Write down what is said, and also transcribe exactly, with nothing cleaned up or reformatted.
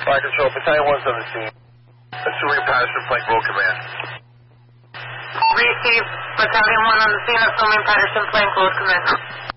Fire Control, Battalion one's on the scene. Assuming Patterson Plank Road Command. Receive Battalion one on the scene, assuming Patterson Plank Road Command.